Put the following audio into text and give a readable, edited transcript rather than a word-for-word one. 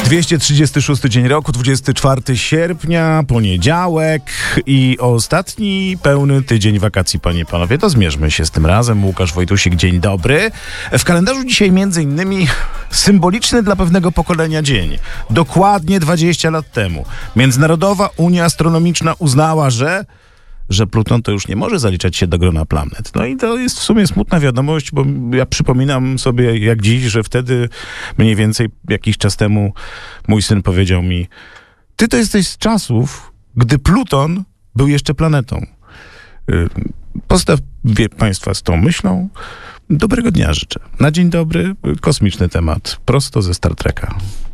236 dzień roku, 24 sierpnia, poniedziałek i ostatni pełny tydzień wakacji, panie i panowie. To zmierzmy się z tym razem. Łukasz Wojtusik, dzień dobry. W kalendarzu dzisiaj między innymi symboliczny dla pewnego pokolenia dzień. Dokładnie 20 lat temu Międzynarodowa Unia Astronomiczna uznała, że Pluton to już nie może zaliczać się do grona planet. No i to jest w sumie smutna wiadomość, bo ja przypominam sobie jak dziś, że wtedy mniej więcej jakiś czas temu mój syn powiedział mi: ty to jesteś z czasów, gdy Pluton był jeszcze planetą. Postawię państwa z tą myślą. Dobrego dnia życzę. Na dzień dobry, kosmiczny temat, prosto ze Star Treka.